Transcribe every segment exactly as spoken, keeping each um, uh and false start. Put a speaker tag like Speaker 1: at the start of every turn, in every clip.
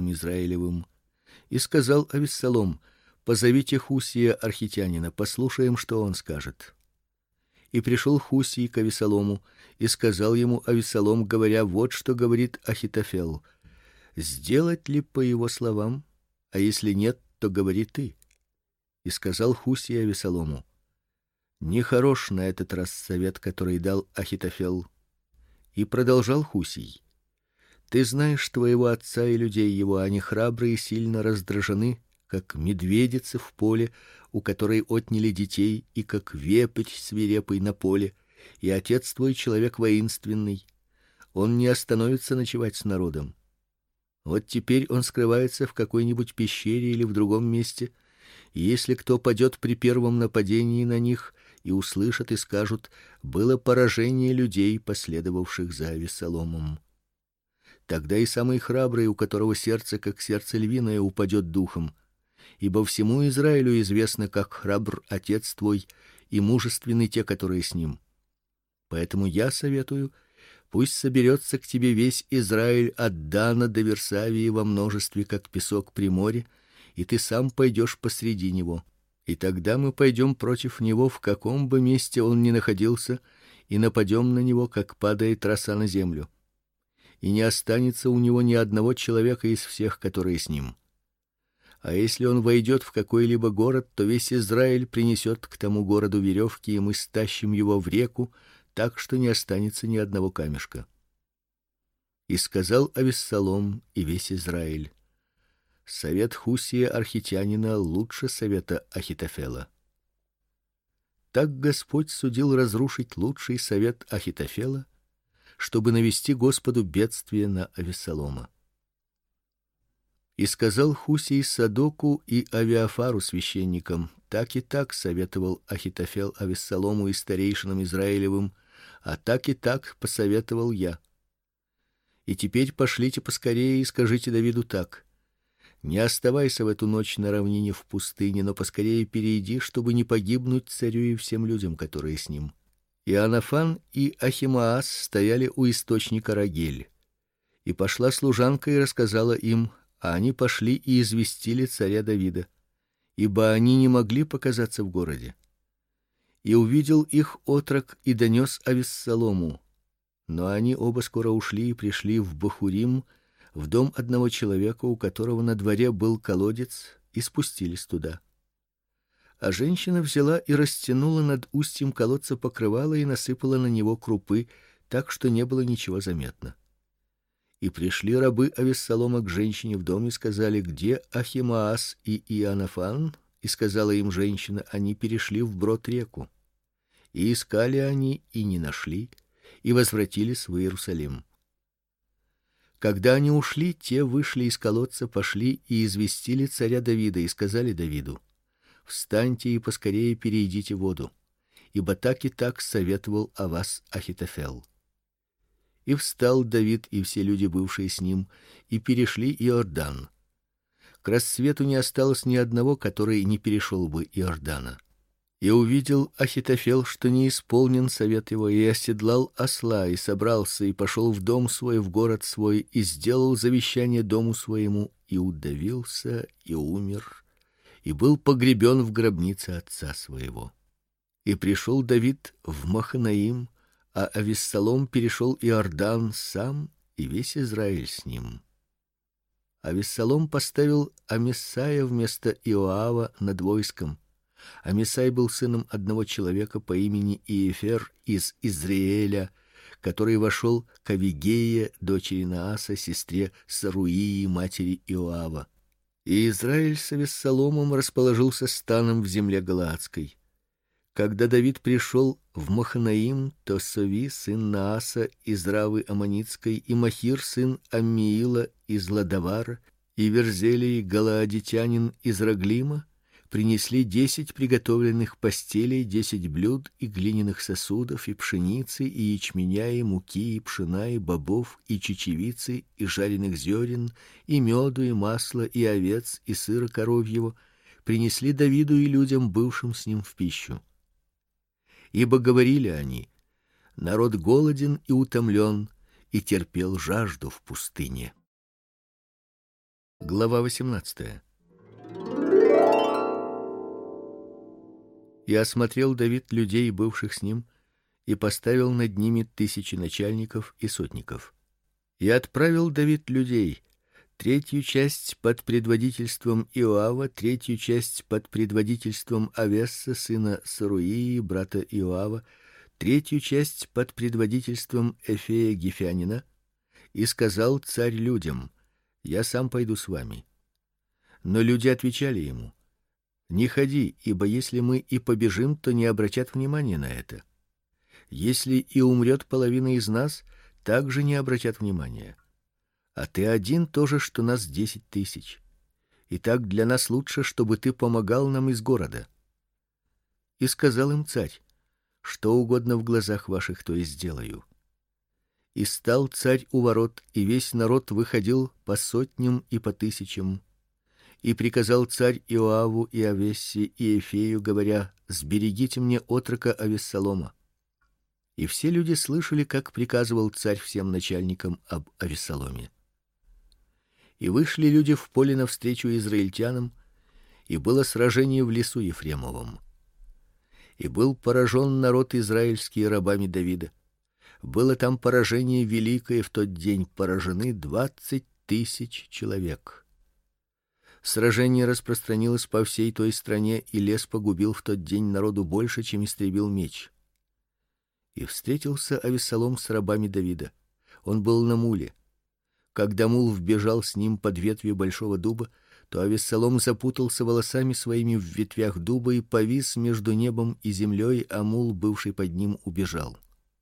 Speaker 1: старейшинам Израилевым, и сказал Авессалом: позовите Хусия архитянина, послушаем, что он скажет. И пришел Хусий к Авессалому, и сказал ему Авессалом, говоря: вот что говорит Ахитофел: сделать ли по его словам, а если нет, то говори ты. И сказал Хусий Авессалому: нехорош на этот раз совет, который дал Ахитофел. И продолжал Хусий: ты знаешь твоего отца и людей его, они храбрые и сильно раздражены, как медведицы в поле, у которой отняли детей, и как вепрь свирепый на поле, и отец твой человек воинственный. Он не остановится ночевать с народом. Вот теперь он скрывается в какой-нибудь пещере или в другом месте, и если кто падет при первом нападении на них, и услышат и скажут: было поражение людей, последовавших за Авессаломом. Тогда и самый храбрый, у которого сердце как сердце львиное, упадет духом, ибо всему Израилю известно, как храбр отец твой и мужественны те, которые с ним. Поэтому я советую: пусть соберется к тебе весь Израиль от Дана до Версавии во множестве, как песок при море, и ты сам пойдешь посреди него. И тогда мы пойдем против него, в каком бы месте он ни находился, и нападем на него, как падает роса на землю. И не останется у него ни одного человека из всех, которые с ним. А если он войдет в какой-либо город, то весь Израиль принесет к тому городу веревки, и мы стащим его в реку, так что не останется ни одного камешка. И сказал Авессалом и весь Израиль: совет Хусия архитянина лучше совета Ахитофела. Так Господь судил разрушить лучший совет Ахитофела, чтобы навести Господу бедствие на Авессалома. И сказал Хусий Садоку и Авиафару священникам: так и так советовал Ахитофел Авессалому и старейшинам Израилевым, а так и так посоветовал я. И теперь пошлите поскорее и скажите Давиду так: не оставайся в эту ночь на равнине в пустыне, но поскорее перейди, чтобы не погибнуть царю и всем людям, которые с ним. И Анафан и Ахимаас стояли у источника Рогель. И пошла служанка и рассказала им, а они пошли и известили царя Давида, ибо они не могли показаться в городе. И увидел их отрок и донес Авессалому. Но они оба скоро ушли и пришли в Бахурим, в дом одного человека, у которого на дворе был колодец, и спустились туда. А женщина взяла и растянула над устьем колодца покрывало и насыпала на него крупы, так что не было ничего заметно. И пришли рабы Авессалома к женщине в дом и сказали: где Ахимаас и Иоаннафан? И сказала им женщина: они перешли вброд реку. И искали они и не нашли, и возвратились в Иерусалим. Когда они ушли, те вышли из колодца, пошли и известили царя Давида и сказали Давиду: встаньте и поскорее перейдите воду, ибо так и так советовал о вас Ахитофел. И встал Давид и все люди, бывшие с ним, и перешли Иордан. К рассвету не осталось ни одного, который не перешел бы Иордана. И увидел Ахитофел, что не исполнен совет его, и оседлал осла, и собрался, и пошел в дом свой, в город свой, и сделал завещание дому своему, и удавился, и умер, и был погребен в гробнице отца своего. И пришел Давид в Маханаим, а Авессалом перешел Иордан сам и весь Израиль с ним. Авессалом поставил Амисая вместо Иоава над войском. Амисай был сыном одного человека по имени Иефер из Израиля, который вошел к Авигее, дочери Нааса, сестре Саруии, матери Иоава. И Израиль с Авессаломом расположился станом в земле галаадской. Когда Давид пришел в Маханаим, то Сови, сын Нааса из Равы Аммонитской, и Махир, сын Аммиила из Ладавара, и Верзелий, галаадитянин из Раглима, принесли десять приготовленных постелей, десять блюд и глиняных сосудов, и пшеницы, и ячменя, и муки, и пшена, и бобов, и чечевицы, и жареных зерен, и меду, и масла, и овец, и сыра коровьего, принесли Давиду и людям, бывшим с ним в пищу. Ибо говорили они: народ голоден и утомлен, и терпел жажду в пустыне. Глава восемнадцатая. И осмотрел Давид людей, бывших с ним, и поставил над ними тысячи начальников и сотников. И отправил Давид людей: третью часть под предводительством Иоава, третью часть под предводительством Авесса сына Саруии, брата Иоава, третью часть под предводительством Эфея Гефянина, и сказал царь людям: я сам пойду с вами. Но люди отвечали ему: не ходи, ибо если мы и побежим, то не обратят внимания на это. Если и умрет половина из нас, также не обратят внимания. А ты один тоже, что нас десять тысяч. Итак, для нас лучше, чтобы ты помогал нам из города. И сказал им царь: что угодно в глазах ваших, то и сделаю. И стал царь у ворот, и весь народ выходил по сотням и по тысячам. И приказал царь Иоаву и Авессе и Эфею, говоря: сберегите мне отрока Авессалома. И все люди слышали, как приказывал царь всем начальникам об Авессаломе. И вышли люди в поле навстречу израильтянам, и было сражение в лесу Ефремовом. И был поражен народ израильский рабами Давида. Было там поражение великое, в тот день поражены двадцать тысяч человек. Сражение распространилось по всей той стране, и лес погубил в тот день народу больше, чем истребил меч. И встретился Авессалом с рабами Давида. Он был на муле. Когда мул вбежал с ним под ветви большого дуба, то Авессалом запутался волосами своими в ветвях дуба и повис между небом и землей, а мул, бывший под ним, убежал.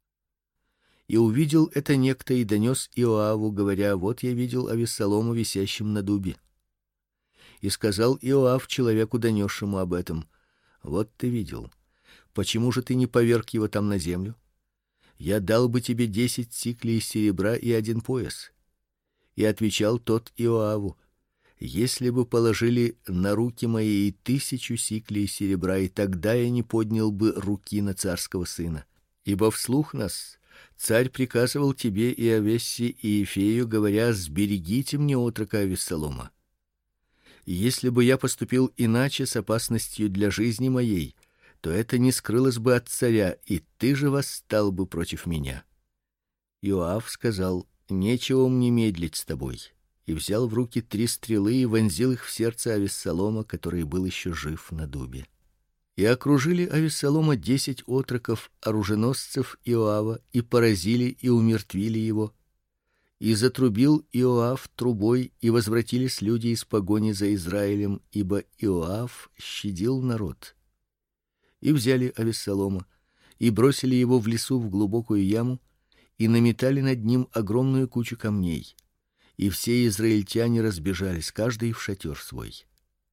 Speaker 1: И увидел это некто и донес Иоаву, говоря: вот я видел Авессалома висящим на дубе. И сказал Иоав человеку, донесшему об этом: вот ты видел. Почему же ты не поверг его там на землю? Я дал бы тебе десять сиклей серебра и один пояс. И отвечал тот Иоаву: если бы положили на руки мои и тысячу сиклей серебра, и тогда я не поднял бы руки на царского сына. Ибо вслух нас царь приказывал тебе и Авессе и Эфею, говоря: сберегите мне отрока Авессалома. Если бы я поступил иначе с опасностью для жизни моей, то это не скрылось бы от царя, и ты же восстал бы против меня. Иоав сказал: нечего мне медлить с тобой. И взял в руки три стрелы и вонзил их в сердце Авессалома, который был еще жив на дубе. И окружили Авессалома десять отроков, оруженосцев Иоава, и поразили и умертвили его. И затрубил Иоав трубой, и возвратились люди из погони за Израилем, ибо Иоав щадил народ. И взяли Авессалома, и бросили его в лесу в глубокую яму, и наметали над ним огромную кучу камней. И все израильтяне разбежались, каждый в шатер свой.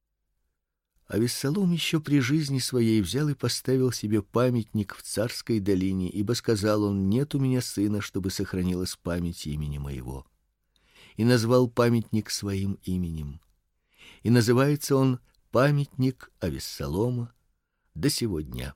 Speaker 1: Авессалом еще при жизни своей взял и поставил себе памятник в царской долине, ибо сказал он: нет у меня сына, чтобы сохранилась память имени моего. И назвал памятник своим именем. И называется он памятник Авессалома до сего дня.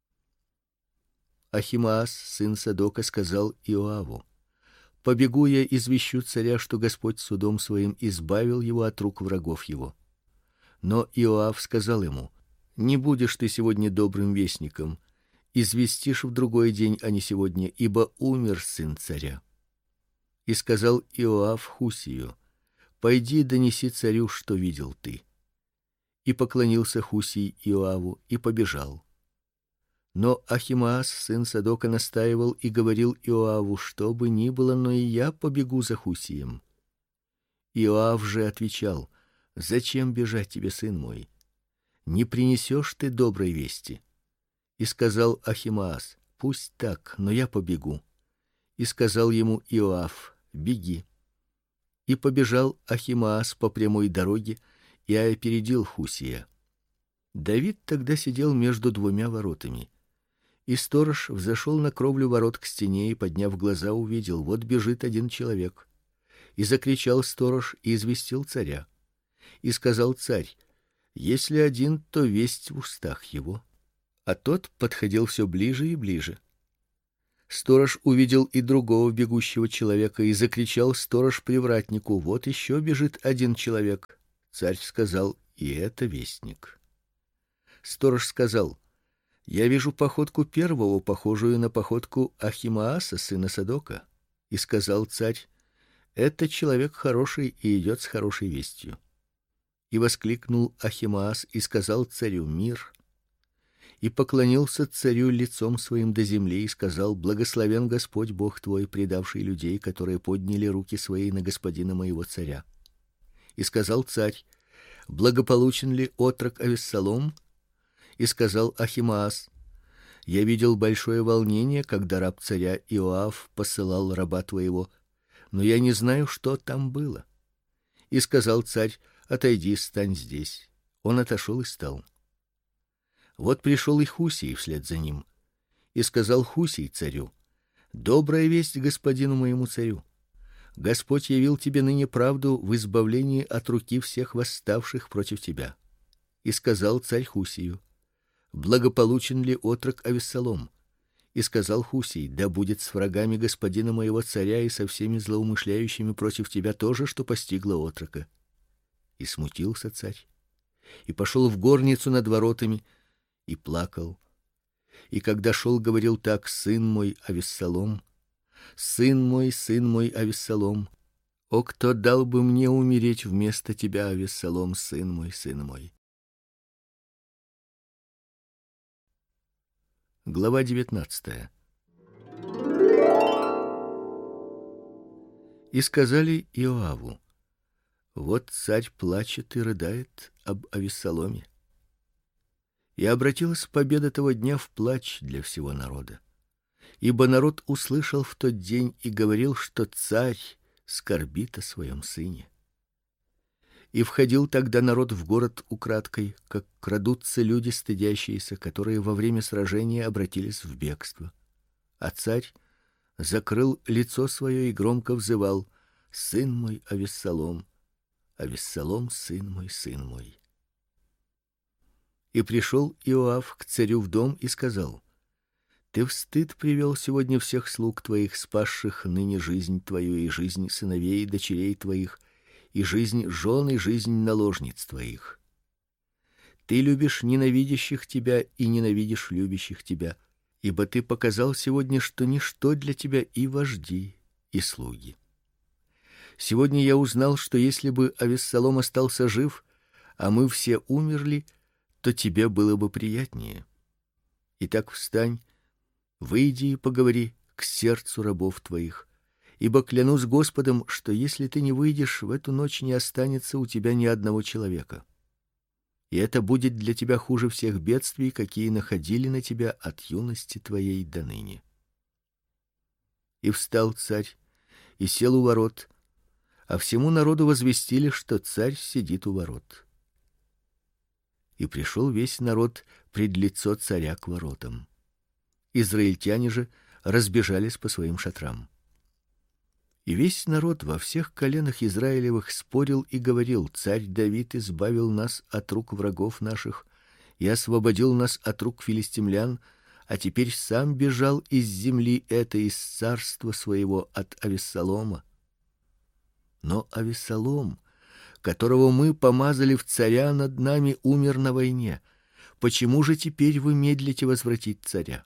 Speaker 1: Ахимаас, сын Садока, сказал Иоаву: побегу я, извещу царя, что Господь судом своим избавил его от рук врагов его. Но Иоав сказал ему: не будешь ты сегодня добрым вестником, известишь в другой день, а не сегодня, ибо умер сын царя. И сказал Иоав Хусию: пойди, донеси царю, что видел ты. И поклонился Хусий Иоаву и побежал. Но Ахимаас, сын Садока, настаивал и говорил Иоаву: что бы ни было, но и я побегу за Хусием. Иоав же отвечал: зачем бежать тебе, сын мой? Не принесешь ты доброй вести. И сказал Ахимаас: пусть так, но я побегу. И сказал ему Иоав: беги. И побежал Ахимаас по прямой дороге и опередил Хусия. Давид тогда сидел между двумя воротами. И сторож взошел на кровлю ворот к стене и, подняв глаза, увидел: вот бежит один человек. И закричал сторож и известил царя. И сказал царь: если один, то весть в устах его. А тот подходил все ближе и ближе. Сторож увидел и другого бегущего человека и закричал сторож привратнику: вот еще бежит один человек. Царь сказал: и это вестник. Сторож сказал: я вижу походку первого, похожую на походку Ахимааса, сына Садока. И сказал царь: это человек хороший и идет с хорошей вестью. И воскликнул Ахимаас и сказал царю: мир. И поклонился царю лицом своим до земли и сказал: благословен Господь Бог твой, предавший людей, которые подняли руки свои на господина моего царя. И сказал царь: благополучен ли отрок Авессалом? И сказал Ахимаас: я видел большое волнение, когда раб царя Иоав посылал раба твоего, но я не знаю, что там было. И сказал царь: отойди, стань здесь. Он отошел и стал. Вот пришел и Хусий вслед за ним. И сказал Хусий царю: добрая весть господину моему царю. Господь явил тебе ныне правду в избавлении от руки всех восставших против тебя. И сказал царь Хусию: благополучен ли отрок Авессалом? И сказал Хусий: да будет с врагами господина моего царя и со всеми злоумышляющими против тебя то же, что постигло отрока. И смутился царь, и пошел в горницу над воротами, и плакал. И когда шел, говорил так: сын мой Авессалом, сын мой, сын мой Авессалом, о, кто дал бы мне умереть вместо тебя, Авессалом, сын мой, сын мой. Глава девятнадцатая. И сказали Иоаву: вот царь плачет и рыдает об Авессаломе. И обратилась победа того дня в плач для всего народа. Ибо народ услышал в тот день и говорил, что царь скорбит о своем сыне. И входил тогда народ в город украдкой, как крадутся люди стыдящиеся, которые во время сражения обратились в бегство. А царь закрыл лицо свое и громко взывал: сын мой Авессалом, Авессалом, сын мой, сын мой. И пришел Иоав к царю в дом и сказал: ты в стыд привел сегодня всех слуг твоих, спасших ныне жизнь твою и жизнь сыновей и дочерей твоих, и жизнь жен и жизнь наложниц твоих. Ты любишь ненавидящих тебя и ненавидишь любящих тебя, ибо ты показал сегодня, что ничто для тебя и вожди, и слуги. Сегодня я узнал, что если бы Авессалом остался жив, а мы все умерли, то тебе было бы приятнее. Итак, встань, выйди и поговори к сердцу рабов твоих, ибо клянусь Господом, что если ты не выйдешь, в эту ночь не останется у тебя ни одного человека. И это будет для тебя хуже всех бедствий, какие находили на тебя от юности твоей до ныне. И встал царь и сел у ворот, а всему народу возвестили, что царь сидит у ворот. И пришел весь народ пред лицо царя к воротам. Израильтяне же разбежались по своим шатрам. И весь народ во всех коленах Израилевых спорил и говорил: царь Давид избавил нас от рук врагов наших и освободил нас от рук филистимлян, а теперь сам бежал из земли этой, из царства своего, от Авессалома. Но Авессалом, которого мы помазали в царя над нами, умер на войне. Почему же теперь вы медлите возвратить царя?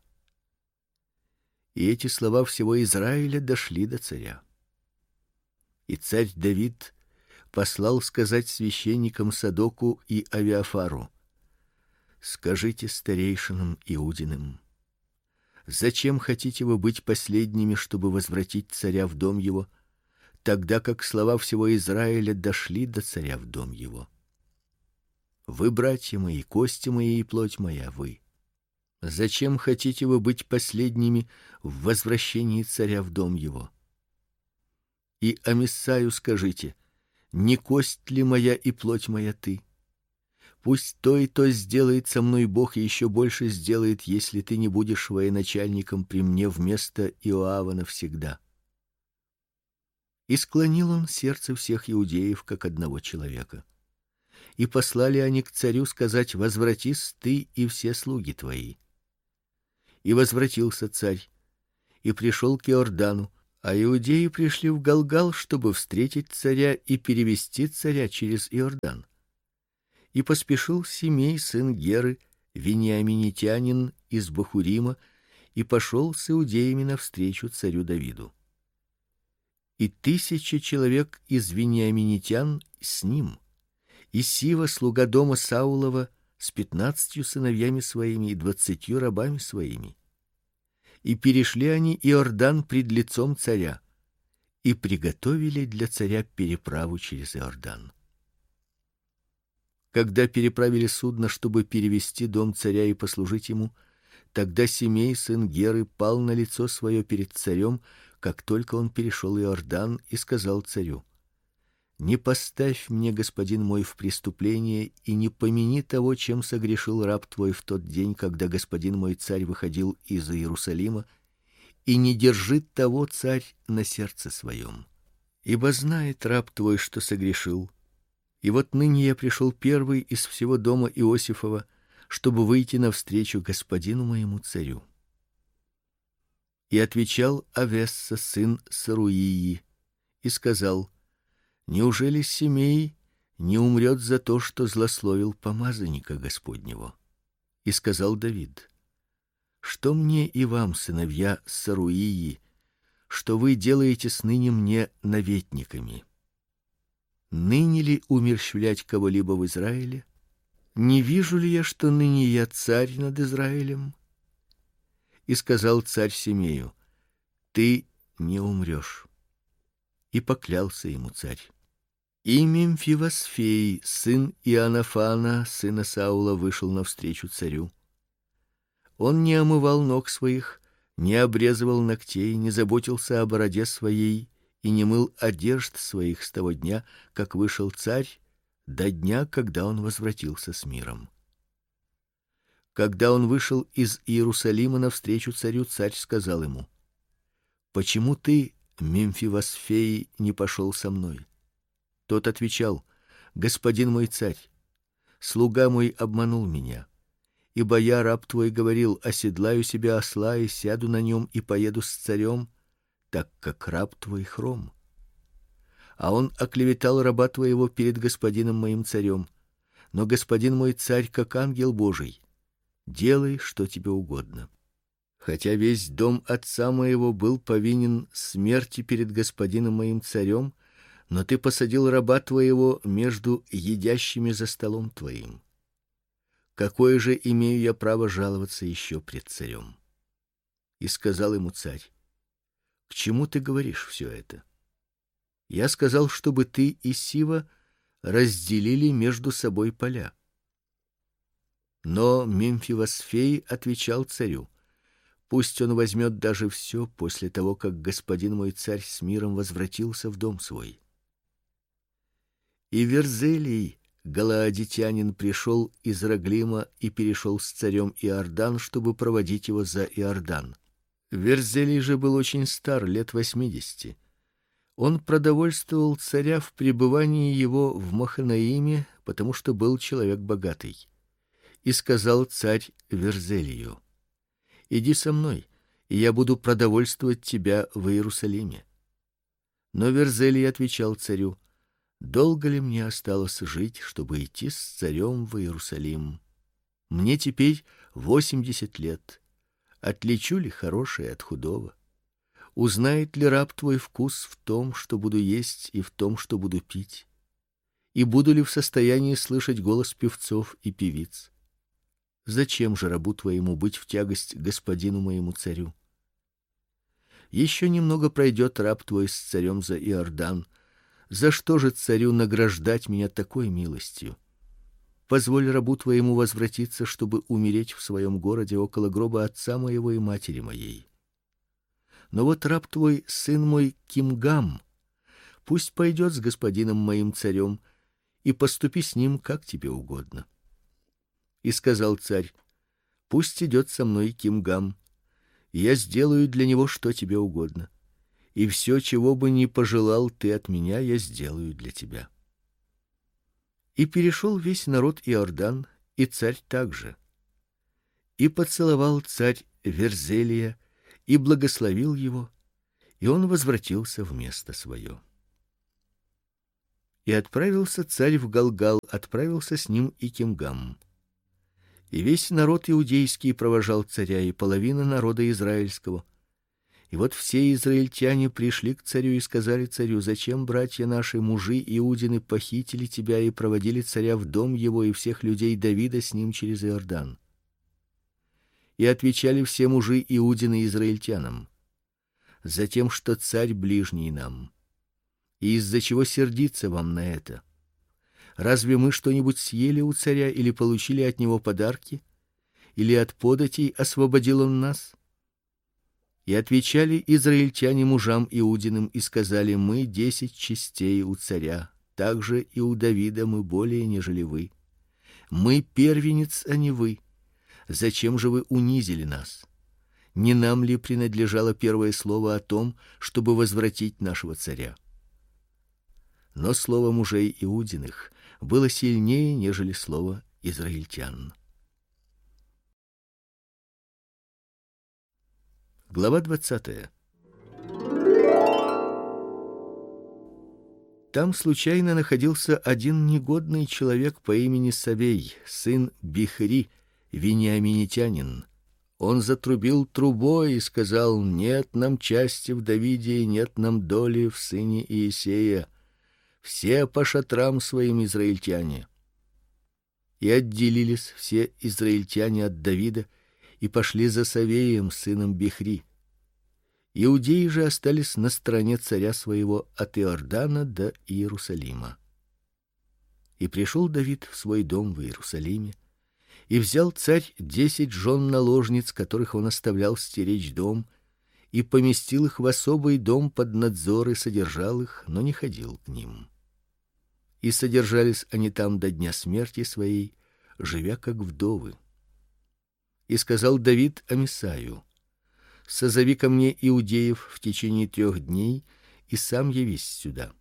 Speaker 1: И эти слова всего Израиля дошли до царя. И царь Давид послал сказать священникам Садоку и Авиафару: скажите старейшинам Иудиным: зачем хотите вы быть последними, чтобы возвратить царя в дом его, тогда как слова всего Израиля дошли до царя в дом его? Вы, братья мои, кости мои и плоть моя, вы. Зачем хотите вы быть последними в возвращении царя в дом его? И Амисаю скажите: не кость ли моя и плоть моя ты? Пусть то и то сделает со мной Бог, и еще больше сделает, если ты не будешь военачальником при мне вместо Иоава навсегда. И склонил он сердце всех иудеев как одного человека. И послали они к царю сказать: возвратись ты и все слуги твои. И возвратился царь, и пришел к Иордану, а иудеи пришли в Галгал, чтобы встретить царя и перевести царя через Иордан. И поспешил Симей, сын Геры, вениаминитянин из Бахурима, и пошел с иудеями навстречу царю Давиду. И тысячи человек из вениаминитян с ним, и Сива, слуга дома Саулова, с пятнадцатью сыновьями своими и двадцатью рабами своими. И перешли они Иордан пред лицом царя, и приготовили для царя переправу через Иордан. Когда переправили судно, чтобы перевести дом царя и послужить ему, тогда Симей, сын Геры, пал на лицо свое перед царем, как только он перешел Иордан, и сказал царю: не поставь мне, господин мой, в преступление и не помяни того, чем согрешил раб твой в тот день, когда господин мой царь выходил из Иерусалима, и не держи того, царь, на сердце своем. Ибо знает раб твой, что согрешил. И вот ныне я пришел первый из всего дома Иосифова, чтобы выйти навстречу господину моему царю. И отвечал Авесса, сын Саруии, и сказал: неужели Симей не умрет за то, что злословил помазанника Господнего? И сказал Давид: что мне и вам, сыновья Саруии, что вы делаете сныне мне наветниками? Ныне ли умерщвлять кого-либо в Израиле? Не вижу ли я, что ныне я царь над Израилем? И сказал царь Симею: ты не умрешь. И поклялся ему царь. И Мемфивосфей, сын Иоаннафана, сына Саула, вышел навстречу царю. Он не омывал ног своих, не обрезывал ногтей, не заботился о бороде своей и не мыл одежд своих с того дня, как вышел царь, до дня, когда он возвратился с миром. Когда он вышел из Иерусалима навстречу царю, царь сказал ему: почему ты, Мемфивосфей, не пошел со мной? Тот отвечал: господин мой царь, слуга мой обманул меня, ибо я, раб твой, говорил: оседлаю себе осла и сяду на нем и поеду с царем, так как раб твой хром. А он оклеветал раба твоего перед господином моим царем. Но господин мой царь, как ангел Божий, делай, что тебе угодно. Хотя весь дом отца моего был повинен смерти перед господином моим царем, но ты посадил раба твоего между едящими за столом твоим. Какое же имею я право жаловаться еще пред царем? И сказал ему царь: к чему ты говоришь все это? Я сказал, чтобы ты и Сива разделили между собой поля. Но Мемфивосфей отвечал царю: пусть он возьмет даже все после того, как господин мой царь с миром возвратился в дом свой. И Верзелий, галаадитянин, пришел из Раглима и перешел с царем Иордан, чтобы проводить его за Иордан. Верзелий же был очень стар, лет восьмидесяти. Он продовольствовал царя в пребывании его в Маханаиме, потому что был человек богатый. И сказал царь Верзелию: иди со мной, и я буду продовольствовать тебя в Иерусалиме. Но Верзелий отвечал царю: долго ли мне осталось жить, чтобы идти с царем в Иерусалим? Мне теперь восемьдесят лет. Отличу ли хорошее от худого? Узнает ли раб твой вкус в том, что буду есть, и в том, что буду пить? И буду ли в состоянии слышать голос певцов и певиц? Зачем же рабу твоему быть в тягость господину моему царю? Еще немного пройдет раб твой с царем за Иордан. За что же царю награждать меня такой милостью? Позволь рабу твоему возвратиться, чтобы умереть в своем городе около гроба отца моего и матери моей. Но вот раб твой, сын мой Кимгам, пусть пойдет с господином моим царем, и поступи с ним, как тебе угодно. И сказал царь: пусть идет со мной Кимгам, и я сделаю для него что тебе угодно, и все, чего бы ни пожелал ты от меня, я сделаю для тебя. И перешел весь народ Иордан, и царь также. И поцеловал царь Верзелия, и благословил его, и он возвратился в место свое. И отправился царь в Галгал, отправился с ним и Кимгам. И весь народ иудейский провожал царя, и половина народа израильского. И вот все израильтяне пришли к царю и сказали царю: зачем братья наши мужи иудины похитили тебя и проводили царя в дом его и всех людей Давида с ним через Иордан? И отвечали все мужи иудины израильтянам: затем, что царь ближний нам. И из-за чего сердиться вам на это? Разве мы что-нибудь съели у царя или получили от него подарки? Или от податей освободил он нас? И отвечали израильтяне мужам иудиным и сказали: мы десять частей у царя, также и у Давида мы более, нежели вы. Мы первенец, а не вы. Зачем же вы унизили нас? Не нам ли принадлежало первое слово о том, чтобы возвратить нашего царя? Но слово мужей иудиных было сильнее, нежели слово израильтян. Глава двадцатая. Там случайно находился один негодный человек по имени Савей, сын Бихри, вениаминитянин. Он затрубил трубой и сказал: нет нам части в Давиде, и нет нам доли в сыне Иисея. Все по шатрам своим израильтяне. И отделились все израильтяне от Давида и пошли за Савеем, сыном Бихри. Иудеи же остались на стороне царя своего от Иордана до Иерусалима. И пришел Давид в свой дом в Иерусалиме, и взял царь десять жен наложниц, которых он оставлял стеречь дом, и поместил их в особый дом под надзор и содержал их, но не ходил к ним. И содержались они там до дня смерти своей, живя как вдовы. И сказал Давид Амисаю: созови ко мне иудеев в течение трех дней и сам явись сюда.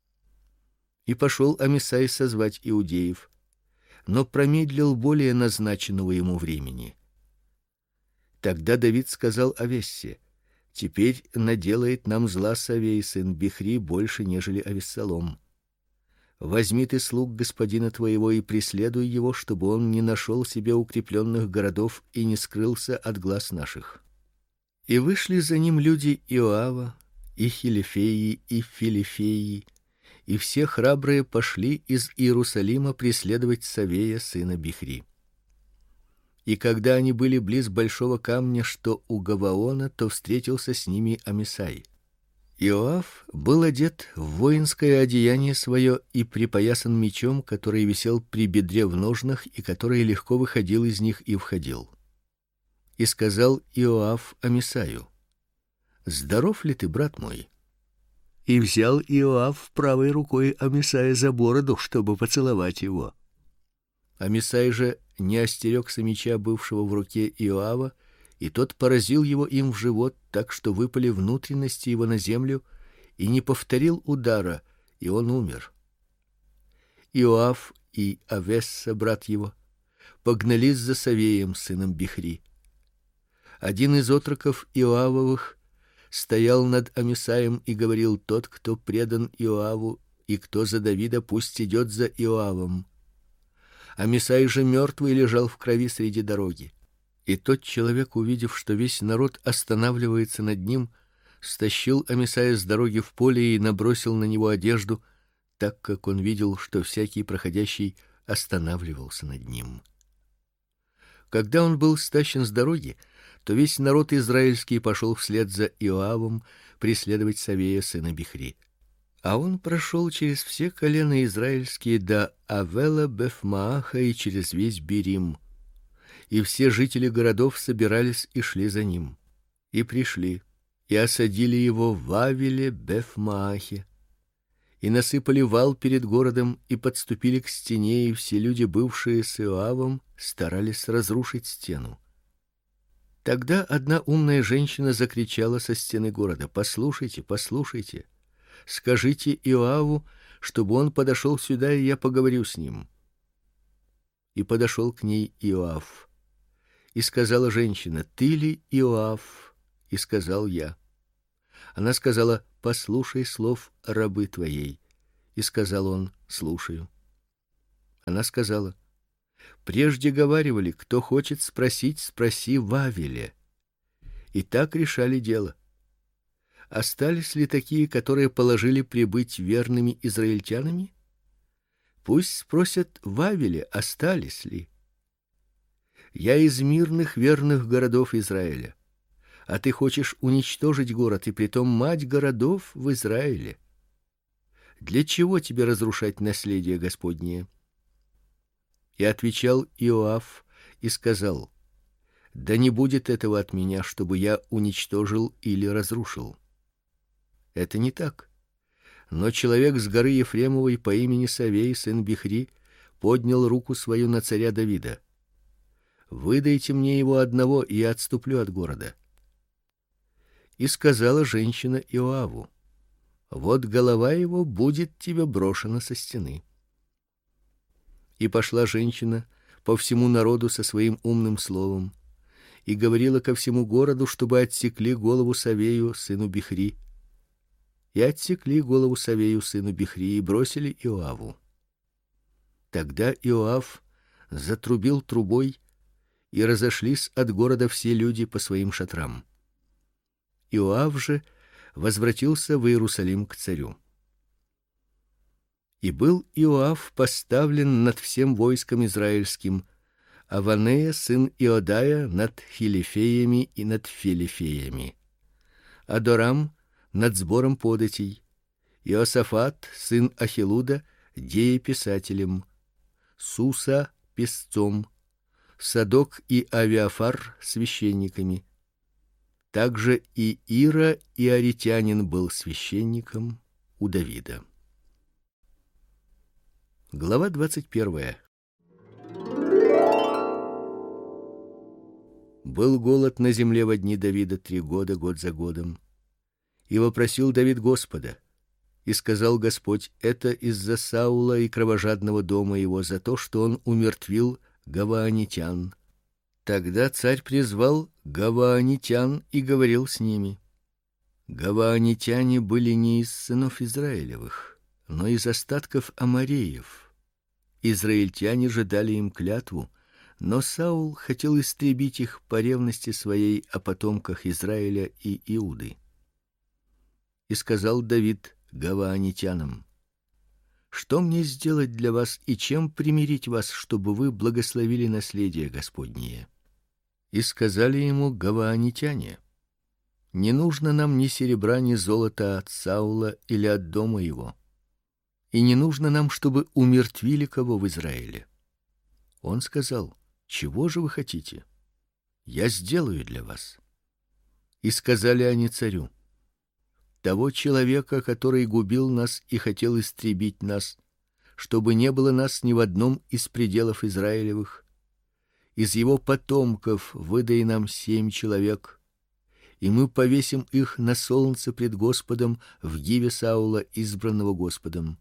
Speaker 1: И пошел Амисай созвать иудеев, но промедлил более назначенного ему времени. Тогда Давид сказал Авессе: теперь наделает нам зла Савей, сын Бихри, больше, нежели Авессалом. Возьми ты слуг господина твоего и преследуй его, чтобы он не нашел себе укрепленных городов и не скрылся от глаз наших. И вышли за ним люди Иоава, и Хилифеи, и Филифеи, и все храбрые пошли из Иерусалима преследовать Савея, сына Бихри. И когда они были близ большого камня, что у Гаваона, то встретился с ними Амисай. Иоав был одет в воинское одеяние свое и припоясан мечом, который висел при бедре в ножнах и который легко выходил из них и входил. И сказал Иоав Амисаю: здоров ли ты, брат мой? И взял Иоав правой рукой Амисая за бороду, чтобы поцеловать его. Амисай же не остерегся меча, бывшего в руке Иоава, и тот поразил его им в живот, так что выпали внутренности его на землю, и не повторил удара, и он умер. Иоав и Авесса, брат его, погнались за Савеем, сыном Бихри. Один из отроков Иоавовых стоял над Амисаем и говорил: тот, кто предан Иоаву и кто за Давида, пусть идет за Иоавом. Амисай же мертвый лежал в крови среди дороги. И тот человек, увидев, что весь народ останавливается над ним, стащил Амисая с дороги в поле и набросил на него одежду, так как он видел, что всякий проходящий останавливался над ним. Когда он был стащен с дороги, то весь народ израильский пошел вслед за Иоавом преследовать Савея, сына Бихри. А он прошел через все колена израильские до Авела-Бефмааха и через весь Берим. И все жители городов собирались и шли за ним. И пришли, и осадили его в Авеле-Бефмаахе, и насыпали вал перед городом, и подступили к стене, и все люди, бывшие с Иоавом, старались разрушить стену. Тогда одна умная женщина закричала со стены города: послушайте, послушайте, скажите Иоаву, чтобы он подошел сюда, и я поговорю с ним. И подошел к ней Иоав. И сказала женщина: ты ли Иоав? И сказал я. Она сказала: послушай слов рабы твоей. И сказал он: слушаю. Она сказала: прежде говаривали, кто хочет спросить, спроси в Авеле. И так решали дело. Остались ли такие, которые положили прибыть верными израильтянами? Пусть спросят в Авеле, остались ли. Я из мирных верных городов Израиля, а ты хочешь уничтожить город, и притом мать городов в Израиле. Для чего тебе разрушать наследие Господнее? И отвечал Иоав и сказал: да не будет этого от меня, чтобы я уничтожил или разрушил. Это не так. Но человек с горы Ефремовой по имени Савей, сын Бихри, поднял руку свою на царя Давида. Выдайте мне его одного, и я отступлю от города. И сказала женщина Иоаву: вот голова его будет тебе брошена со стены. И пошла женщина по всему народу со своим умным словом и говорила ко всему городу, чтобы отсекли голову Савею, сыну Бихри. И отсекли голову Савею, сыну Бихри, и бросили Иоаву. Тогда Иоав затрубил трубой, и разошлись от города все люди по своим шатрам. Иоав же возвратился в Иерусалим к царю. И был Иоав поставлен над всем войском израильским, а Ванея, сын Иодая, над хилифеями и над филифеями, Адорам над сбором податей, Иосафат, сын Ахилуда, дееписателем, Суса песцом, Садок и Авиафар священниками. Также и Ира иоритянин был священником у Давида. Глава двадцать первая. Был голод на земле во дни Давида три года, год за годом. И вопросил Давид Господа, и сказал Господь: это из-за Саула и кровожадного дома его, за то, что он умертвил гаваанитян. Тогда царь призвал гаваанитян и говорил с ними. Гаваанитяне были не из сынов Израилевых, но из остатков амореев. Израильтяне же дали им клятву, но Саул хотел истребить их по ревности своей о потомках Израиля и Иуды. И сказал Давид гаваанитянам: что мне сделать для вас и чем примирить вас, чтобы вы благословили наследие Господнее? И сказали ему гаваанитяне: не нужно нам ни серебра, ни золота от Саула или от дома его, и не нужно нам, чтобы умертвили кого в Израиле. Он сказал: чего же вы хотите? Я сделаю для вас. И сказали они царю: того человека, который губил нас и хотел истребить нас, чтобы не было нас ни в одном из пределов Израилевых, из его потомков выдай нам семь человек, и мы повесим их на солнце пред Господом в гиве Саула, избранного Господом.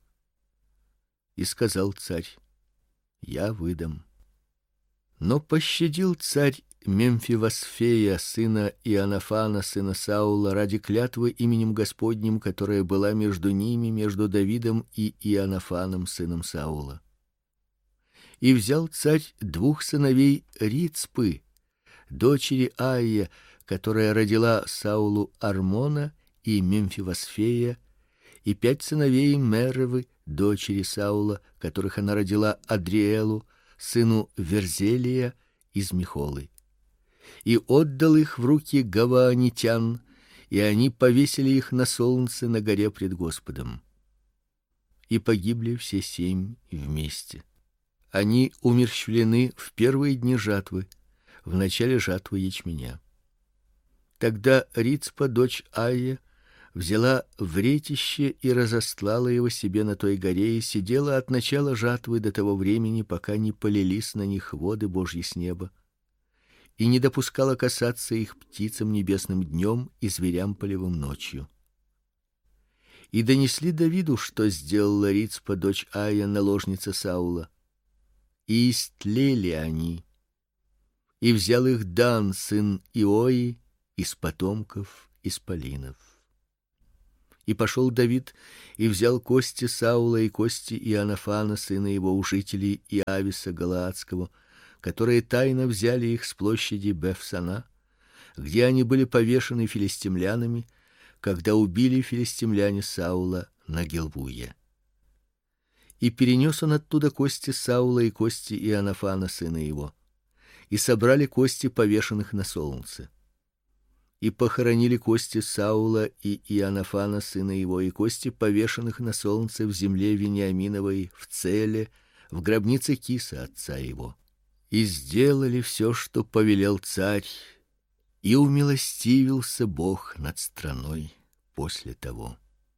Speaker 1: И сказал царь: я выдам. Но пощадил царь Мемфивосфея, сына Иоаннафана, сына Саула, ради клятвы именем Господним, которая была между ними, между Давидом и Иоаннафаном, сыном Саула. И взял царь двух сыновей Рицпы, дочери Аия, которая родила Саулу Армона и Мемфивосфея, и пять сыновей Меревы, дочери Саула, которых она родила Адриэлу, сыну Верзелия из Михолы. И отдал их в руки гаваанитян, и они повесили их на солнце на горе пред Господом. И погибли все семь вместе. Они умерщвлены в первые дни жатвы, в начале жатвы ячменя. Тогда Рицпа, дочь Аия, взяла вретище и разостлала его себе на той горе и сидела от начала жатвы до того времени, пока не полились на них воды Божьи с неба, и не допускала касаться их птицам небесным днем и зверям полевым ночью. И донесли Давиду, что сделала Рицпа, дочь Аия, наложница Саула, и истлели они. И взял их Дан, сын Иои, из потомков исполинов. И пошел Давид и взял кости Саула и кости Иоаннафана, сына его, у жителей Иависа Галаадского, которые тайно взяли их с площади Бефсана, где они были повешены филистимлянами, когда убили филистимляне Саула на Гилбуе. И перенес он оттуда кости Саула и кости Иоаннафана, сына его, и собрали кости повешенных на солнце. И похоронили кости Саула и Иоаннафана, сына его, и кости повешенных на солнце в земле Вениаминовой, в Целе, в гробнице Киса отца его. И сделали все, что повелел царь, и умилостивился Бог над страной после того.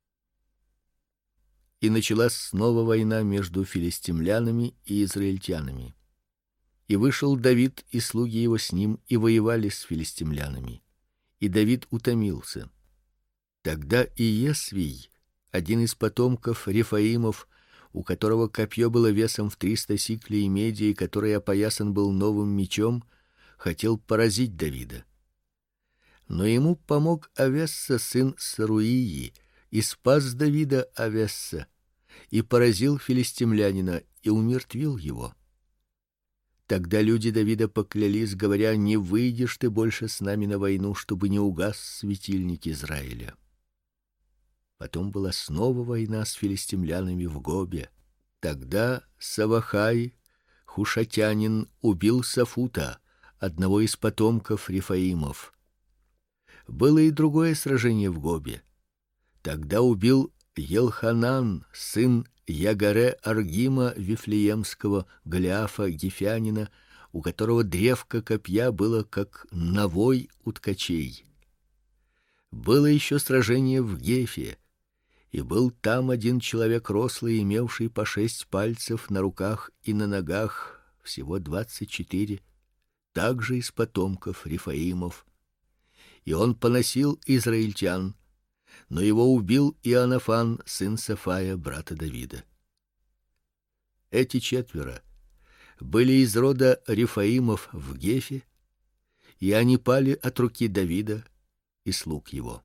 Speaker 1: И началась снова война между филистимлянами и израильтянами. И вышел Давид и слуги его с ним и воевали с филистимлянами. И Давид утомился. Тогда Иесвий, один из потомков Рефаимов, у которого копье было весом в триста сиклей меди, и который опоясан был новым мечом, хотел поразить Давида. Но ему помог Авесса, сын Саруии, и спас Давида Авесса, и поразил филистимлянина и умертвил его. Тогда люди Давида поклялись, говоря: не выйдешь ты больше с нами на войну, чтобы не угас светильник Израиля. Потом была снова война с филистимлянами в Гобе. Тогда Савахай, хушатянин, убил Сафута, одного из потомков Рефаимов. Было и другое сражение в Гобе. Тогда убил Елханан, сын Ягаре-Аргима Вифлеемского, Голиафа Гефянина, у которого древко копья было как навой у ткачей. Было еще сражение в Гефе, и был там один человек рослый, имевший по шесть пальцев на руках и на ногах, всего двадцать четыре, также из потомков Рефаимов. И он поносил израильтян, но его убил Иоаннафан, сын Сафая, брата Давида. Эти четверо были из рода Рефаимов в Гефе, и они пали от руки Давида и слуг его.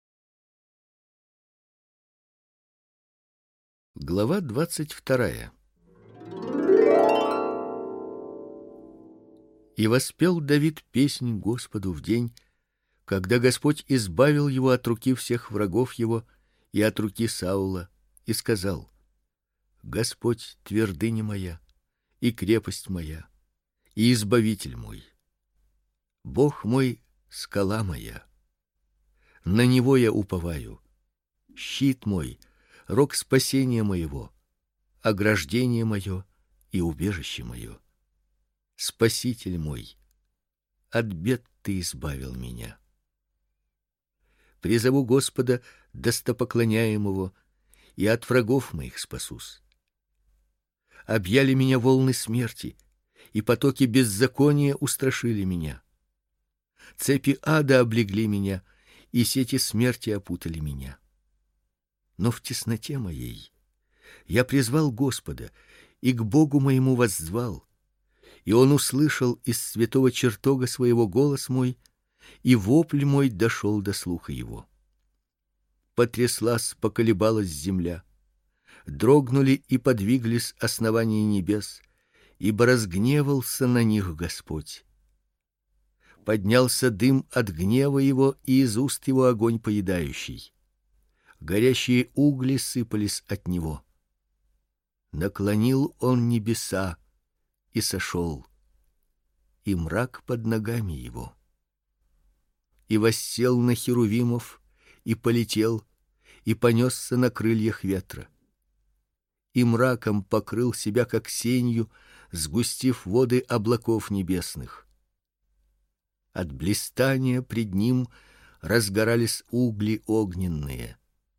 Speaker 1: Глава двадцать вторая. И воспел Давид песнь Господу в день, когда Господь избавил его от руки всех врагов его и от руки Саула, и сказал: Господь твердыня моя и крепость моя и избавитель мой, Бог мой, скала моя. На него я уповаю, щит мой, рог спасения моего, ограждение мое и убежище мое. Спаситель мой, от бед ты избавил меня. Призову Господа, достопоклоняемого, и от врагов моих спасусь. Объяли меня волны смерти, и потоки беззакония устрашили меня. Цепи ада облегли меня, и сети смерти опутали меня. Но в тесноте моей я призвал Господа, и к Богу моему воззвал, и он услышал из святого чертога своего голос мой, и вопль мой дошел до слуха его. Потряслась, поколебалась земля, дрогнули и подвиглись основания небес, ибо разгневался на них Господь. Поднялся дым от гнева его, и из уст его огонь поедающий. Горящие угли сыпались от него. Наклонил он небеса и сошел, и мрак под ногами его. И воссел на херувимов, и полетел, и понесся на крыльях ветра. И мраком покрыл себя, как сенью, сгустив воды облаков небесных. От блистания пред ним разгорались угли огненные.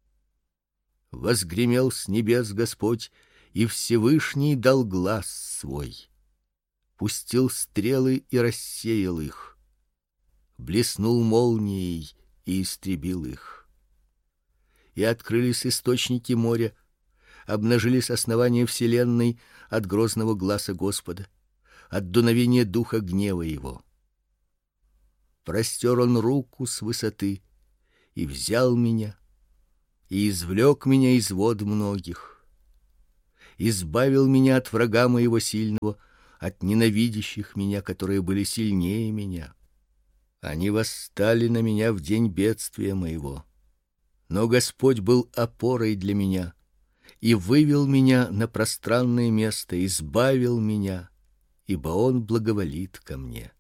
Speaker 1: Возгремел с небес Господь, и Всевышний дал глас свой. Пустил стрелы и рассеял их. Блеснул молнией и истребил их. И открылись источники моря, обнажились основания вселенной от грозного гласа Господа, от дуновения духа гнева его. простер он руку с высоты и взял меня, и извлек меня из вод многих, избавил меня от врага моего сильного, от ненавидящих меня, которые были сильнее меня. Они восстали на меня в день бедствия моего. Но Господь был опорой для меня и вывел меня на пространное место, избавил меня, ибо он благоволит ко мне.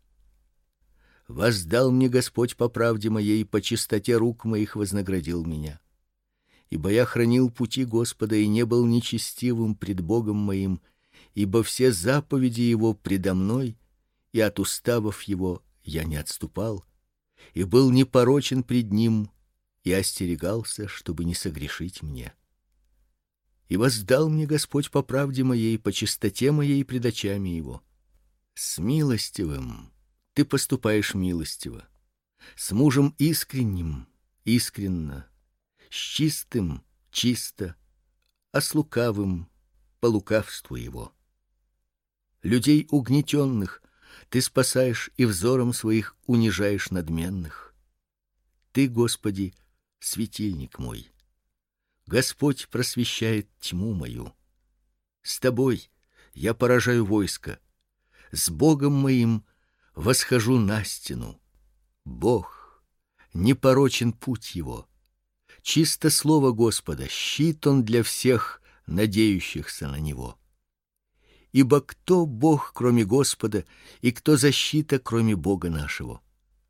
Speaker 1: Воздал мне Господь по правде моей, по чистоте рук моих вознаградил меня. Ибо я хранил пути Господа и не был нечестивым пред Богом моим, ибо все заповеди его предо мной, и от уставов его я не отступал, и был непорочен пред ним, и остерегался, чтобы не согрешить мне. И воздал мне Господь по правде моей, по чистоте моей пред очами его. С милостивым ты поступаешь милостиво, с мужем искренним искренно, с чистым чисто, а с лукавым по лукавству его. Людей угнетенных ты спасаешь и взором своих унижаешь надменных. Ты, Господи, светильник мой. Господь просвещает тьму мою. С тобой я поражаю войско. С Богом моим восхожу на стену. Бог, непорочен путь его. Чисто слово Господа, щит он для всех, надеющихся на него. Ибо кто Бог, кроме Господа, и кто защита, кроме Бога нашего?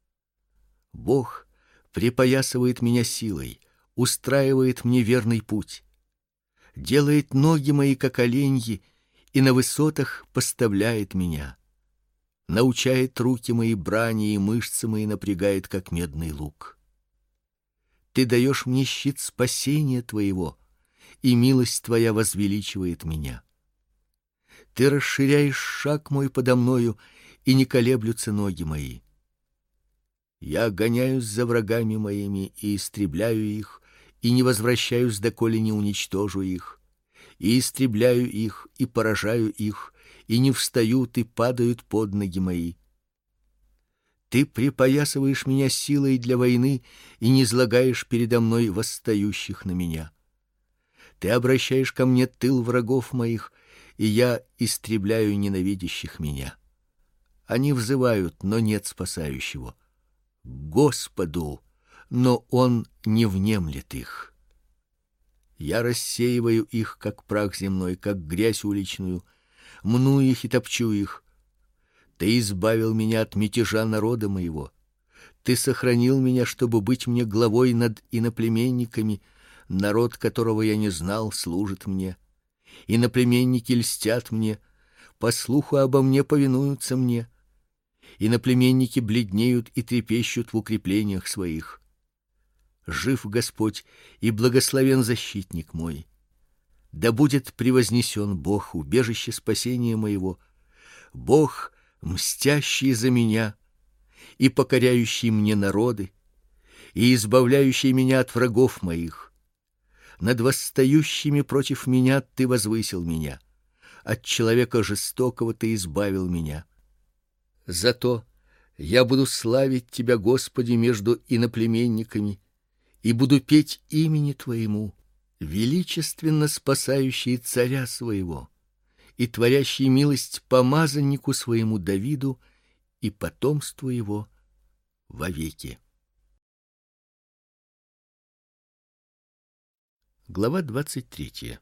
Speaker 1: Бог припоясывает меня силой, устраивает мне верный путь, делает ноги мои как оленьи и на высотах поставляет меня, научает руки мои брани и мышцы мои напрягает как медный лук. Ты даешь мне щит спасения твоего, и милость твоя возвеличивает меня. Ты расширяешь шаг мой подо мною, и не колеблются ноги мои. Я гоняюсь за врагами моими и истребляю их, и не возвращаюсь, доколе не уничтожу их, и истребляю их, и поражаю их, и не встают, и падают под ноги мои. Ты припоясываешь меня силой для войны и низлагаешь передо мной восстающих на меня. Ты обращаешь ко мне тыл врагов моих, и я истребляю ненавидящих меня. Они взывают, но нет спасающего. Господу, но он не внемлет их. Я рассеиваю их, как прах земной, как грязь уличную, мну их и топчу их. Ты избавил меня от мятежа народа моего. Ты сохранил меня, чтобы быть мне главой над иноплеменниками. Народ, которого я не знал, служит мне. Иноплеменники льстят мне, по слуху обо мне повинуются мне. Иноплеменники бледнеют и трепещут в укреплениях своих. Жив Господь и благословен защитник мой. Да будет превознесен Бог, убежище спасения моего, Бог, мстящий за меня и покоряющий мне народы, и избавляющий меня от врагов моих. Над восстающими против меня ты возвысил меня, от человека жестокого ты избавил меня. Зато я буду славить тебя, Господи, между иноплеменниками, и буду петь имени твоему, величественно спасающий царя своего и творящий милость помазаннику своему Давиду и потомству его вовеки. Глава двадцать третья.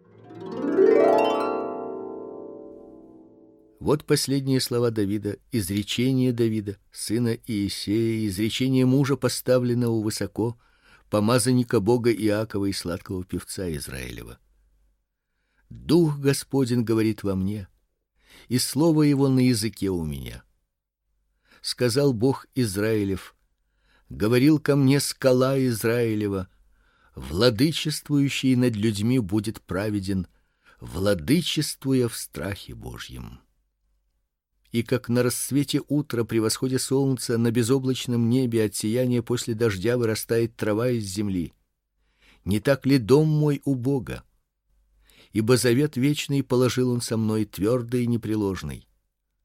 Speaker 1: Вот последние слова Давида, изречение Давида, сына Иессея, изречение мужа, поставленного высоко, помазанника Бога Иакова и сладкого певца Израилева. Дух Господень говорит во мне, и слово его на языке у меня. Сказал Бог Израилев: говорил ко мне скала Израилева: владычествующий над людьми будет праведен, владычествуя в страхе Божьем. И как на рассвете утра при восходе солнца на безоблачном небе от сияния после дождя вырастает трава из земли, не так ли дом мой у Бога? Ибо завет вечный положил он со мной, твердый и непреложный.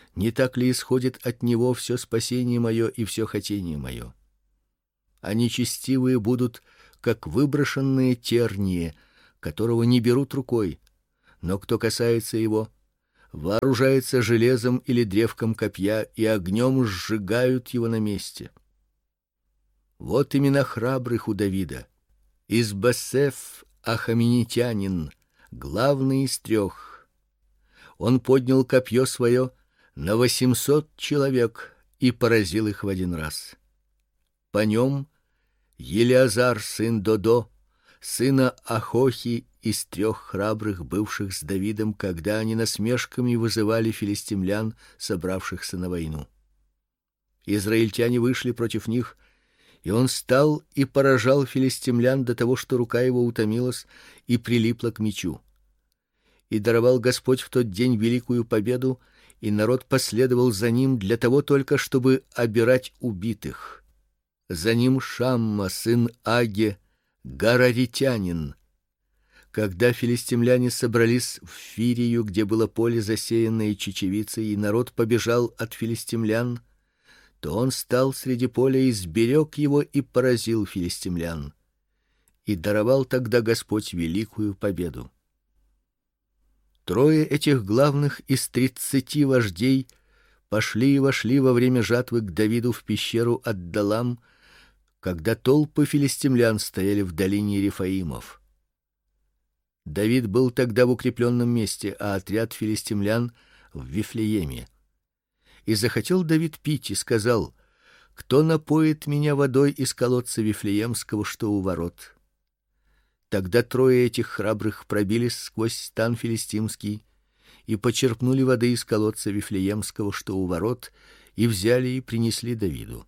Speaker 1: Не так ли исходит от него все спасение мое и все хотение мое? А нечестивые будут как выброшенные тернии, которого не берут рукой, но кто касается его, вооружается железом или древком копья, и огнем сжигают его на месте. Вот имена храбрых у Давида. Избасеф ахаменитянин, главный из трех. Он поднял копье свое на восемьсот человек и поразил их в один раз. По нем Елиазар сын Додо, сына Ахохи, из трех храбрых, бывших с Давидом, когда они насмешками вызывали филистимлян, собравшихся на войну. Израильтяне вышли против них, и он стал и поражал филистимлян до того, что рука его утомилась и прилипла к мечу. И даровал Господь в тот день великую победу, и народ последовал за ним для того только, чтобы обирать убитых. За ним Шамма сын Аге, гараритянин. Когда филистимляне собрались в Фирию, где было поле, засеянное чечевицей, и народ побежал от филистимлян, то он стал среди поля и сберег его и поразил филистимлян. И даровал тогда Господь великую победу. Трое этих главных из тридцати вождей пошли и вошли во время жатвы к Давиду в пещеру Аддалам, когда толпы филистимлян стояли в долине Рефаимов. Давид был тогда в укрепленном месте, а отряд филистимлян в Вифлееме. И захотел Давид пить и сказал: кто напоит меня водой из колодца Вифлеемского, что у ворот? Тогда трое этих храбрых пробились сквозь стан филистимский и почерпнули воды из колодца Вифлеемского, что у ворот, и взяли и принесли Давиду.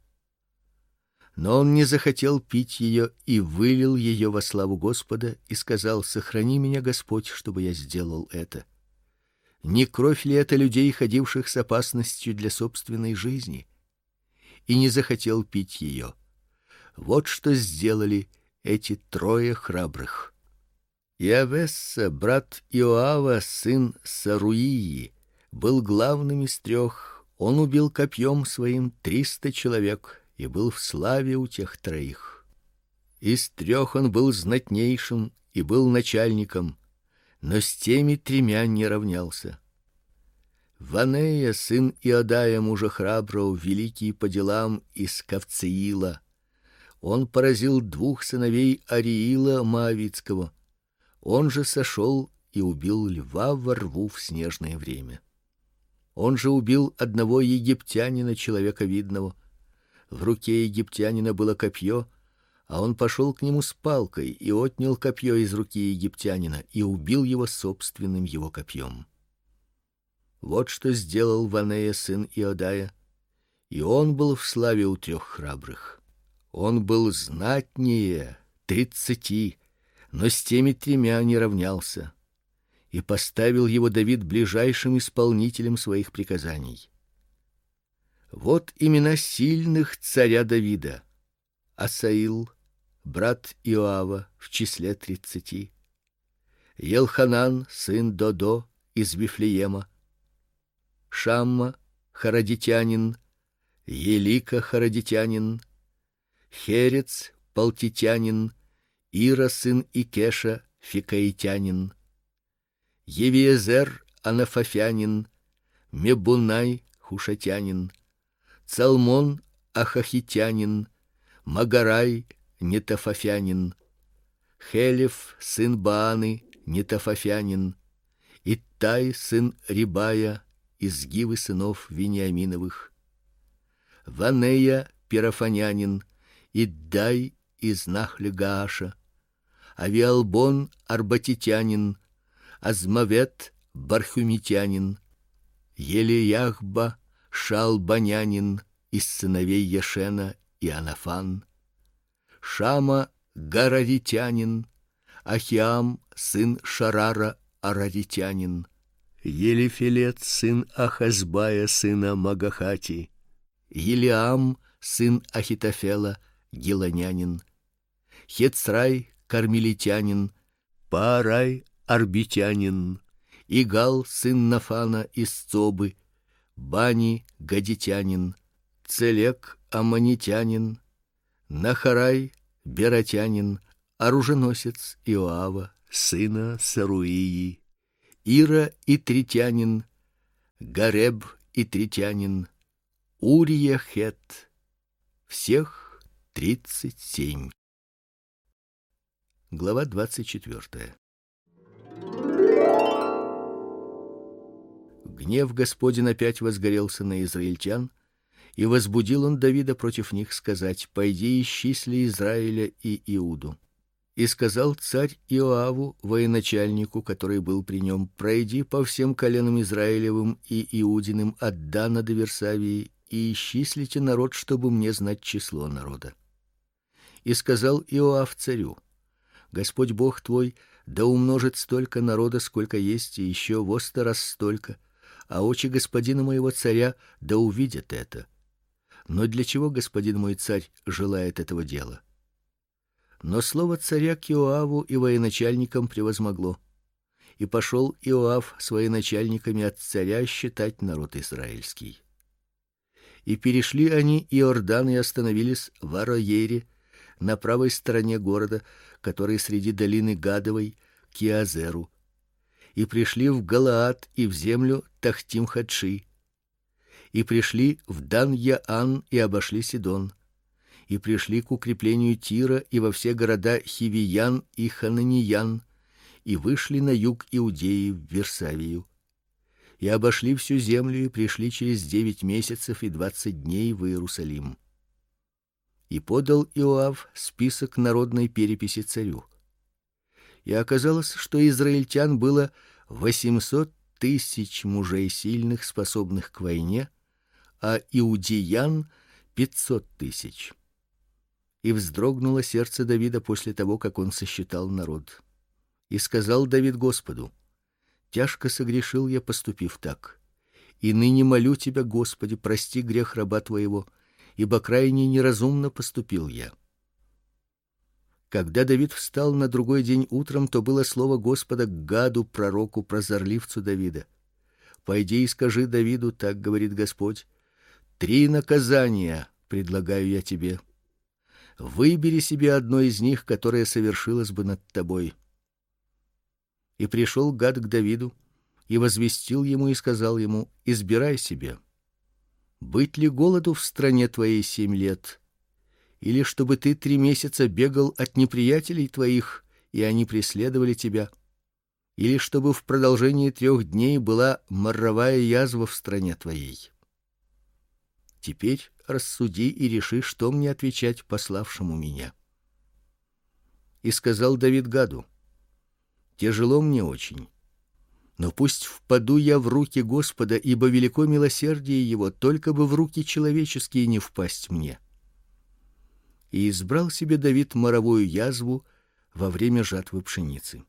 Speaker 1: Но он не захотел пить ее и вылил ее во славу Господа и сказал: сохрани меня, Господь, чтобы я сделал это. Не кровь ли это людей, ходивших с опасностью для собственной жизни? И не захотел пить ее. Вот что сделали эти трое храбрых. Иавесса, брат Иоава, сын Саруии, был главным из трех. Он убил копьем своим триста человек и был в славе у тех троих. Из трех он был знатнейшим и был начальником, но с теми тремя не равнялся. Ванея, сын Иодая, мужа храброго, великий по делам, из Кавцеила. Он поразил двух сыновей Ариила Моавитского. Он же сошел и убил льва во рву в снежное время. Он же убил одного египтянина, человека видного. В руке египтянина было копье, а он пошел к нему с палкой и отнял копье из руки египтянина и убил его собственным его копьем. Вот что сделал Ванея, сын Иодая, и он был в славе у трех храбрых. Он был знатнее тридцати, но с теми тремя не равнялся, и поставил его Давид ближайшим исполнителем своих приказаний. Вот имена сильных царя Давида: Асаил, брат Иоава, в числе тридцати; Елханан, сын Додо, из Вифлеема; Шамма, харадитянин; Елика, харадитянин; Херец, палтитянин; Ира, сын Икеша, фикаитянин; Евиезер, анафафянин; Мебунай, хушатянин; Цалмон, ахахитянин; Магарай, нетофафянин; Хелев, сын Бааны, нетофафянин; Иттай, сын Рибая, из Гивы сынов Вениаминовых; Ванея, пирафанянин; Иддай, из Нахли-Гааша; Авиалбон, арбатитянин; Азмавет, бархумитянин; Елияхба, шалбанянин, из сыновей Ешена и Анафан; Шама, гараритянин; Ахиам, сын Шарара, араритянин; Елифелет, сын Ахазбая, сына Магахати; Елиам, сын Ахитофела, гилонянин; Хецрай, кармелитянин; Паарай, арбитянин; Игал, сын Нафана, из Цобы; Бани гадитянин, Целек аммонитянин, Нахарай беротянин, оруженосец Иоава, сына Саруии, Ира итритянин, Гареб итритянин, Урия хет, всех тридцать семь. Глава двадцать четвёртая. Гнев Господень опять возгорелся на израильтян, и возбудил он Давида против них сказать: пойди исчисли Израиля и Иуду. И сказал царь Иоаву, военачальнику, который был при нем: пройди по всем коленам Израилевым и Иудиным от Дана до Версавии и исчислите народ, чтобы мне знать число народа. И сказал Иоав царю: Господь Бог твой да умножит столько народа, сколько есть, и еще во сто раз столько, а очи господина моего царя да увидят это. Но для чего господин мой царь желает этого дела? Но слово царя к Иоаву и военачальникам превозмогло, и пошел Иоав с военачальниками от царя считать народ израильский. И перешли они Иордан и остановились в Ароере, на правой стороне города, который среди долины Гадовой, к Иазеру. И пришли в Галаад и в землю Тахтим-Хадши. И пришли в Дан-Яан и обошли Сидон. И пришли к укреплению Тира и во все города Хивиян и Хананиян, и вышли на юг Иудеи в Версавию. И обошли всю землю и пришли через девять месяцев и двадцать дней в Иерусалим. И подал Иоав список народной переписи царю. И оказалось, что израильтян было восемьсот тысяч мужей сильных, способных к войне, а иудеян пятьсот тысяч. И вздрогнуло сердце Давида после того, как он сосчитал народ. И сказал Давид Господу: тяжко согрешил я, поступив так. И ныне молю тебя, Господи, прости грех раба твоего, ибо крайне неразумно поступил я. Когда Давид встал на другой день утром, то было слово Господа к Гаду, пророку, прозорливцу Давида: пойди и скажи Давиду, так говорит Господь: три наказания предлагаю я тебе. Выбери себе одно из них, которое совершилось бы над тобой. И пришел Гад к Давиду и возвестил ему и сказал ему: избирай себе, быть ли голоду в стране твоей семь лет, или чтобы ты три месяца бегал от неприятелей твоих, и они преследовали тебя, или чтобы в продолжении трех дней была моровая язва в стране твоей. Теперь рассуди и реши, что мне отвечать пославшему меня. И сказал Давид Гаду: тяжело мне очень, но пусть впаду я в руки Господа, ибо велико милосердие его, только бы в руки человеческие не впасть мне. И избрал себе Давид моровую язву во время жатвы пшеницы.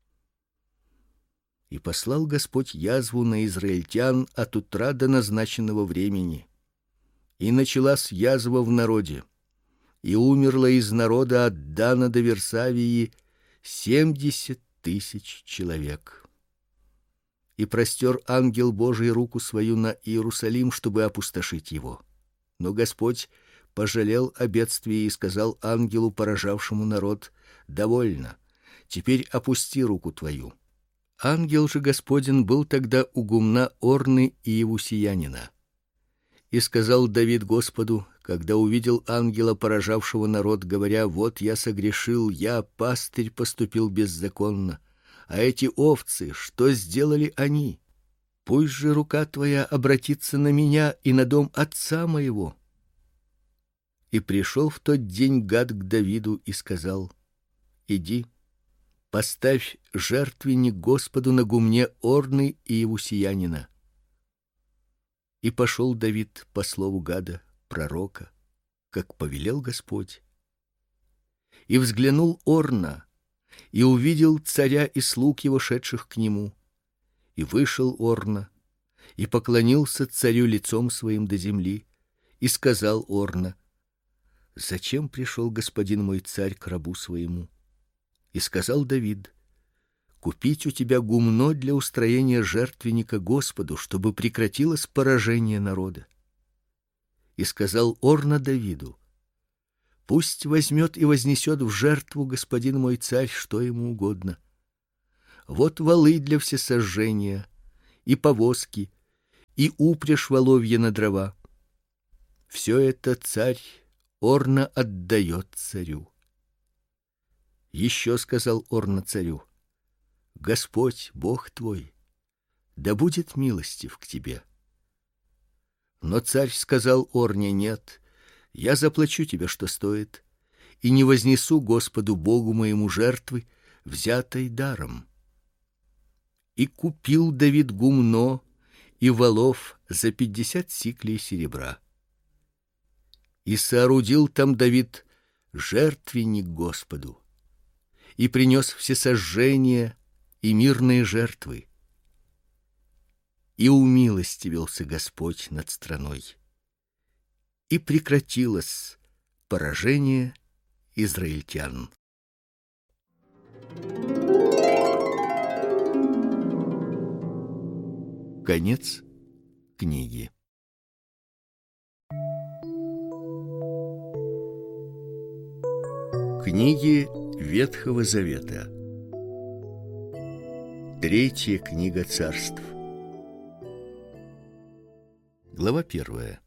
Speaker 1: И послал Господь язву на израильтян от утра до назначенного времени. И началась язва в народе, и умерло из народа от Дана до Версавии семьдесят тысяч человек. И простер ангел Божий руку свою на Иерусалим, чтобы опустошить его. Но Господь пожалел о бедствии и сказал ангелу, поражавшему народ: довольно, теперь опусти руку твою. Ангел же Господень был тогда у гумна Орны и Иевусеянина. И сказал Давид Господу, когда увидел ангела, поражавшего народ, говоря: вот я согрешил, я, пастырь, поступил беззаконно, а эти овцы, что сделали они? Пусть же рука твоя обратится на меня и на дом отца моего. И пришел в тот день Гад к Давиду и сказал: иди, поставь жертвенник Господу на гумне Орны и Иевусеянина. И пошел Давид по слову Гада, пророка, как повелел Господь. И взглянул Орна, и увидел царя и слуг его, шедших к нему. И вышел Орна, и поклонился царю лицом своим до земли, и сказал Орна: зачем пришел господин мой царь к рабу своему? И сказал Давид: купить у тебя гумно для устроения жертвенника Господу, чтобы прекратилось поражение народа. И сказал Орна Давиду: пусть возьмет и вознесет в жертву господин мой царь, что ему угодно. Вот волы для всесожжения, и повозки, и упряжь воловья на дрова. Все это царь Орна отдает царю. Еще сказал Орна царю: Господь, Бог твой, да будет милостив к тебе. Но царь сказал Орне: нет, я заплачу тебе, что стоит, и не вознесу Господу Богу моему жертвы, взятой даром. И купил Давид гумно и волов за пятьдесят сиклей серебра. И соорудил там Давид жертвенник Господу, и принес всесожжения и мирные жертвы. И умилостивился Господь над страной, и прекратилось поражение израильтян. Конец книги. Книги Ветхого Завета. Третья книга Царств. Глава первая.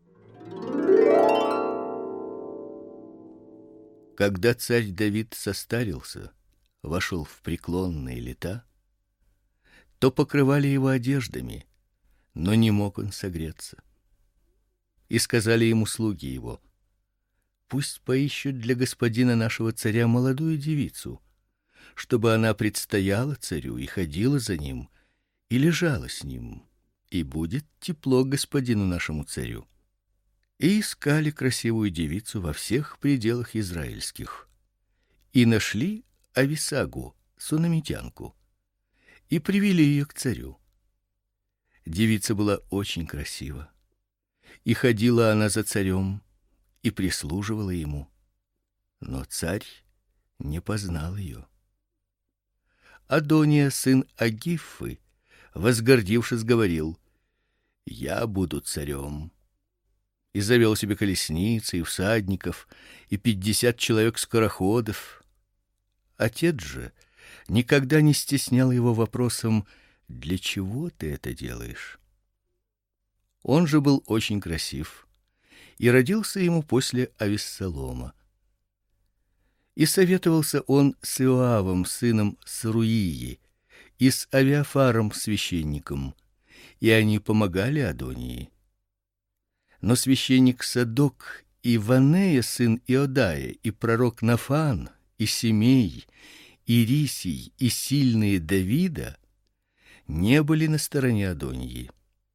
Speaker 1: Когда царь Давид состарился, вошел в преклонные лета, то покрывали его одеждами, но не мог он согреться. И сказали ему слуги его: пусть поищут для господина нашего царя молодую девицу, чтобы она предстояла царю и ходила за ним, и лежала с ним, и будет тепло господину нашему царю. И искали красивую девицу во всех пределах израильских, и нашли Ависагу, сунамитянку, и привели ее к царю. Девица была очень красива, и ходила она за царем, и прислуживала ему, но царь не познал ее. Адония, сын Агиффы, возгордившись, говорил: я буду царем. И завел себе колесницы и всадников, и пятьдесят человек-скороходов. Отец же никогда не стеснял его вопросом: для чего ты это делаешь? Он же был очень красив, и родился ему после Авессалома. И советовался он с Иоавом, сыном Саруии, и с Авиафаром, священником, и они помогали Адонии. Но священник Садок и Ванея, сын Иодая, и пророк Нафан, и Семей, и Рисий, и сильные Давида не были на стороне Адонии.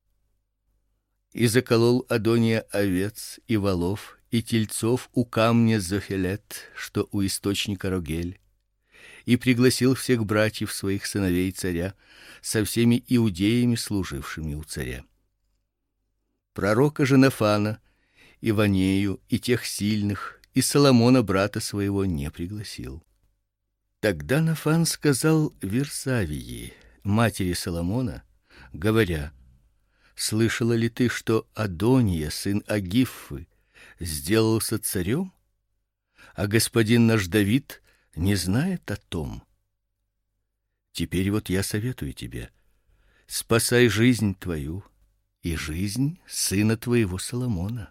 Speaker 1: И заколол Адония овец и волов и тельцов у камня Зохелет, что у источника Рогель, и пригласил всех братьев своих сыновей царя со всеми иудеями, служившими у царя. Пророка же Нафана, и Ванею, и тех сильных, и Соломона брата своего не пригласил. Тогда Нафан сказал Версавии, матери Соломона, говоря: слышала ли ты, что Адония, сын Агиффы, сделался царем, а господин наш Давид не знает о том? Теперь вот я советую тебе: спасай жизнь твою и жизнь сына твоего Соломона.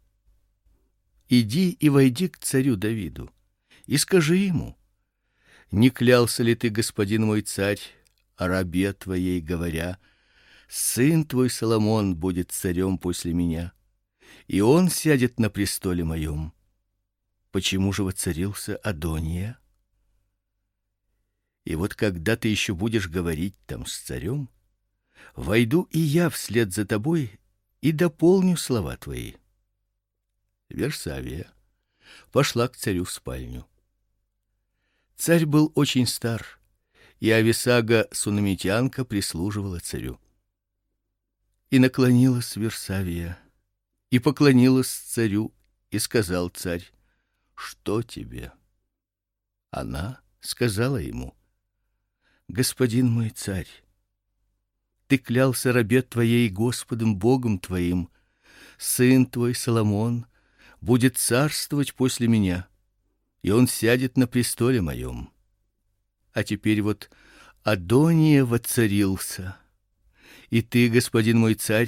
Speaker 1: Иди и войди к царю Давиду и скажи ему: не клялся ли ты, господин мой царь, о рабе твоей, говоря: сын твой Соломон будет царем после меня, и он сядет на престоле моем? Почему же воцарился Адония? И вот когда ты еще будешь говорить там с царем, войду и я вслед за тобой и дополню слова твои. Версавия пошла к царю в спальню. Царь был очень стар, и Ависага, сунамитянка, прислуживала царю. И наклонилась Версавия, и поклонилась царю, и сказал царь: что тебе? Она сказала ему: господин мой царь, ты клялся рабе твоей Господом Богом твоим: сын твой Соломон будет царствовать после меня, и он сядет на престоле моем. А теперь вот Адония воцарился, и ты, господин мой царь,